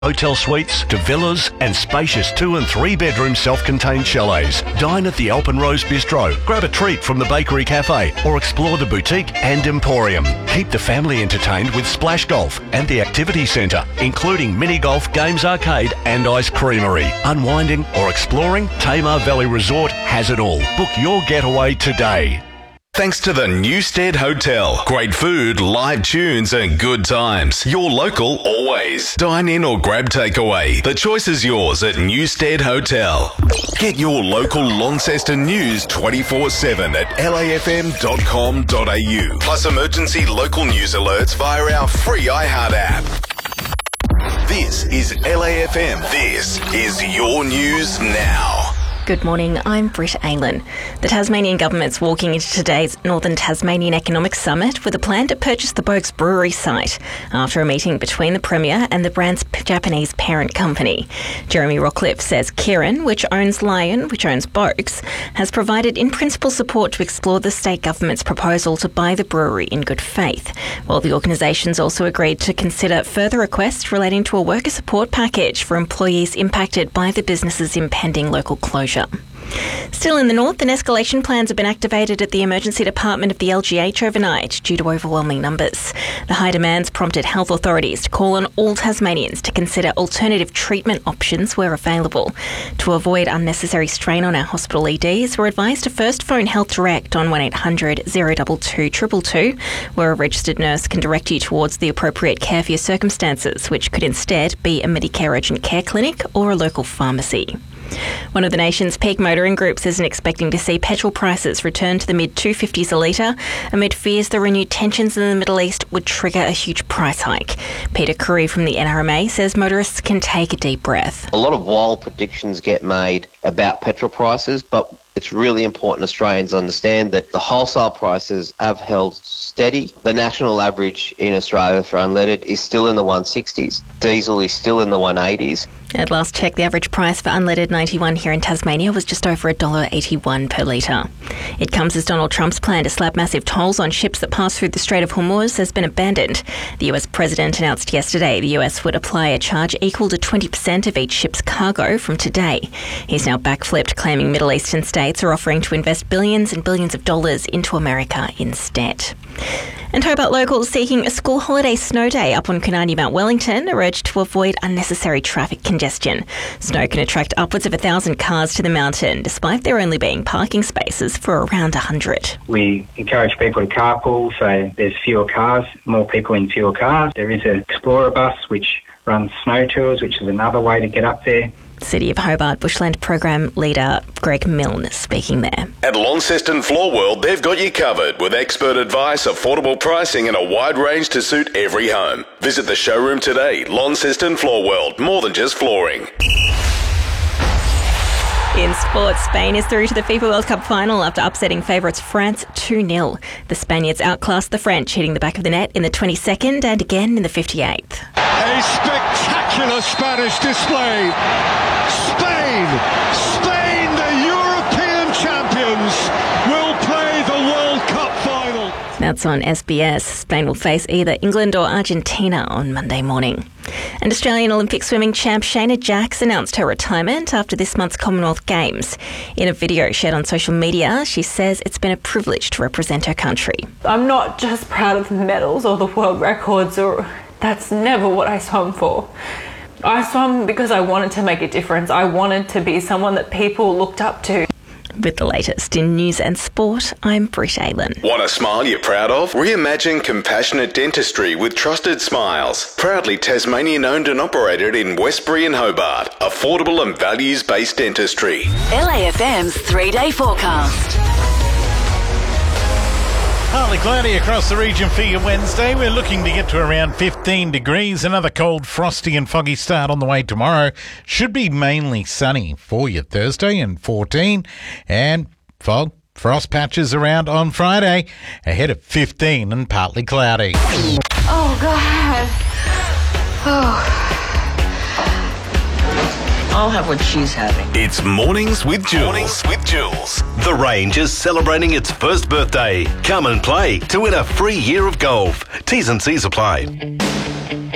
Hotel suites to villas and spacious 2 and 3 bedroom self-contained chalets. Dine at the Alpenrose Bistro, grab a treat from the Bakery Cafe or explore the boutique and emporium. Keep the family entertained with Splash Golf and the Activity Centre, including mini golf, games arcade and ice creamery. Unwinding or exploring, Tamar Valley Resort has it all. Book your getaway today. Thanks to the Newstead Hotel. Great food, live tunes and good times. Your local always. Dine in or grab takeaway. The choice is yours at Newstead Hotel. Get your local Launceston news 24/7 at lafm.com.au. Plus emergency local news alerts via our free iHeart app. This is LAFM. This is your news now. Good morning, I'm Britt Aylan. The Tasmanian government's walking into today's Northern Tasmanian Economic Summit with a plan to purchase the Boakes Brewery site after a meeting between the Premier and the brand's Japanese parent company. Jeremy Rockcliffe says Kirin, which owns Lion, which owns Boakes, has provided in-principle support to explore the state government's proposal to buy the brewery in good faith, while the organisations also agreed to consider further requests relating to a worker support package for employees impacted by the business's impending local closure. Still in the north, an escalation plans have been activated at the emergency department of the LGH overnight due to overwhelming numbers. The high demands prompted health authorities to call on all Tasmanians to consider alternative treatment options where available. To avoid unnecessary strain on our hospital EDs, we're advised to first phone Health Direct on 1800 022 222, where a registered nurse can direct you towards the appropriate care for your circumstances, which could instead be a Medicare urgent care clinic or a local pharmacy. One of the nation's peak motoring groups isn't expecting to see petrol prices return to the mid-250s a litre amid fears the renewed tensions in the Middle East would trigger a huge price hike. Peter Curry from the NRMA says motorists can take a deep breath. A lot of wild predictions get made about petrol prices, but it's really important Australians understand that the wholesale prices have held steady. The national average in Australia for unleaded is still in the 160s. Diesel is still in the 180s. At last check, the average price for unleaded 91 here in Tasmania was just over $1.81 per litre. It comes as Donald Trump's plan to slap massive tolls on ships that pass through the Strait of Hormuz has been abandoned. The US president announced yesterday the US would apply a charge equal to 20% of each ship's cargo from today. He's now backflipped, claiming Middle Eastern states are offering to invest billions and billions of dollars into America instead. And Hobart locals seeking a school holiday snow day up on Kunani Mount Wellington are urged to avoid unnecessary traffic congestion. Snow can attract upwards of 1,000 cars to the mountain, despite there only being parking spaces for around 100. We encourage people to carpool, so there's fewer cars, more people in fewer cars. There is an Explorer bus which runs snow tours, which is another way to get up there. City of Hobart Bushland Program Leader Greg Milne speaking there. At Launceston Floor World, they've got you covered with expert advice, affordable pricing and a wide range to suit every home. Visit the showroom today. Launceston Floor World, more than just flooring. In sports, Spain is through to the FIFA World Cup final after upsetting favourites France 2-0. The Spaniards outclassed the French, hitting the back of the net in the 22nd and again in the 58th. A spectacular Spanish display. Spain, the European champions, will play the World Cup final. That's on SBS. Spain will face either England or Argentina on Monday morning. And Australian Olympic swimming champ Shayna Jacks announced her retirement after this month's Commonwealth Games. In a video shared on social media, she says it's been a privilege to represent her country. I'm not just proud of the medals or the world records, or that's never what I swam for. I swam because I wanted to make a difference. I wanted to be someone that people looked up to. With the latest in news and sport, I'm Britt Aylan. Want a smile you're proud of? Reimagine compassionate dentistry with Trusted Smiles. Proudly Tasmanian owned and operated in Westbury and Hobart. Affordable and values-based dentistry. LAFM's 3-day forecast. Partly cloudy across the region for your Wednesday. We're looking to get to around 15 degrees. Another cold, frosty and foggy start on the way tomorrow. Should be mainly sunny for you Thursday and 14. And frost patches around on Friday. Ahead of 15 and partly cloudy. Oh, God. I'll have what she's having. It's Mornings with Jules. The Range is celebrating its first birthday. Come and play to win a free year of golf. T's and C's apply.